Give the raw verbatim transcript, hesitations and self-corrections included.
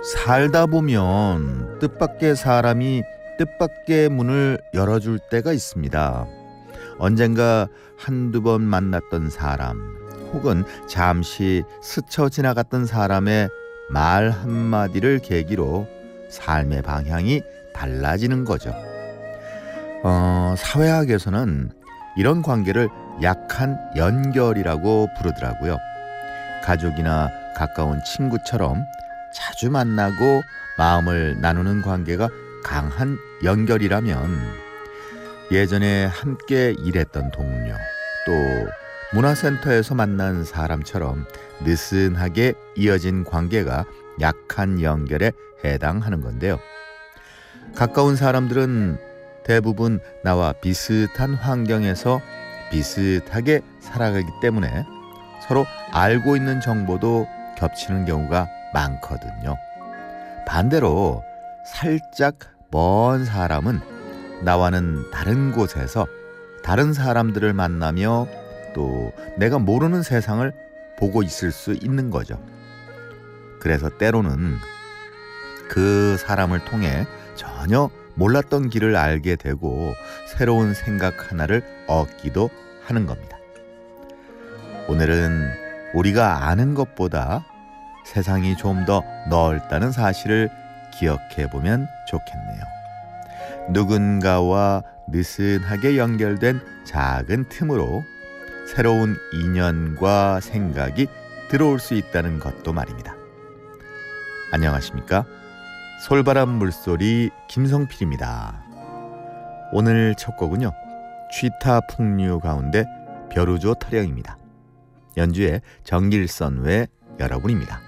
살다 보면 뜻밖의 사람이 뜻밖의 문을 열어줄 때가 있습니다. 언젠가 한두 번 만났던 사람 혹은 잠시 스쳐 지나갔던 사람의 말 한마디를 계기로 삶의 방향이 달라지는 거죠. 어, 사회학에서는 이런 관계를 약한 연결이라고 부르더라고요. 가족이나 가까운 친구처럼 자주 만나고 마음을 나누는 관계가 강한 연결이라면 예전에 함께 일했던 동료 또 문화센터에서 만난 사람처럼 느슨하게 이어진 관계가 약한 연결에 해당하는 건데요. 가까운 사람들은 대부분 나와 비슷한 환경에서 비슷하게 살아가기 때문에 서로 알고 있는 정보도 겹치는 경우가 많거든요. 반대로 살짝 먼 사람은 나와는 다른 곳에서 다른 사람들을 만나며 또 내가 모르는 세상을 보고 있을 수 있는 거죠. 그래서 때로는 그 사람을 통해 전혀 몰랐던 길을 알게 되고 새로운 생각 하나를 얻기도 하는 겁니다. 오늘은 우리가 아는 것보다 세상이 좀 더 넓다는 사실을 기억해 보면 좋겠네요. 누군가와 느슨하게 연결된 작은 틈으로 새로운 인연과 생각이 들어올 수 있다는 것도 말입니다. 안녕하십니까? 솔바람 물소리 김성필입니다. 오늘 첫 곡은요, 취타 풍류 가운데 벼루조 타령입니다. 연주의 정길선 외 여러분입니다.